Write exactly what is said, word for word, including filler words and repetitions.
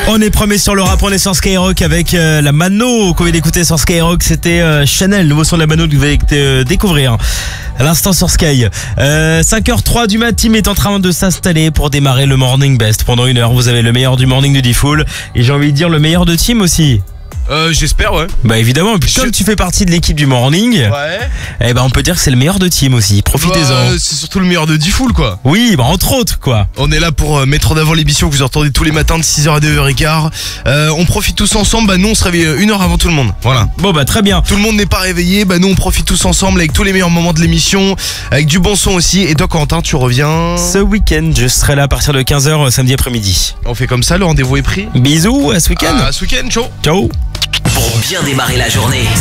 On est premier sur le rap, on est sur Skyrock avec euh, la Mano qu'on vient d'écouter sur Skyrock. C'était euh, Chanel, nouveau son de la Mano que vous allez euh, découvrir à l'instant sur Sky. Euh, cinq heures zéro trois du mat, team est en train de s'installer pour démarrer le Morning Best. Pendant une heure, vous avez le meilleur du morning de D-Fool et j'ai envie de dire le meilleur de team aussi. Euh, j'espère, ouais. Bah évidemment, puis comme Je- tu fais partie de l'équipe du morning, Ouais. eh ben on peut dire que c'est le meilleur de team aussi. Profitez-en. Bah, c'est surtout le meilleur de D-Fool, quoi. Oui, bah entre autres quoi. On est là pour euh, mettre en avant l'émission que vous entendez tous les matins de six heures à deux heures quinze. Euh, on profite tous ensemble, bah nous on se réveille une heure avant tout le monde. Voilà. Bon bah très bien. Tout le monde n'est pas réveillé, bah nous on profite tous ensemble avec tous les meilleurs moments de l'émission, avec du bon son aussi. Et toi Quentin, tu reviens. Ce week-end, je serai là à partir de quinze heures samedi après-midi. On fait comme ça, le rendez-vous est pris. Bisous, à ce week-end. À ce week-end, ciao. Ciao. Pour bien démarrer la journée.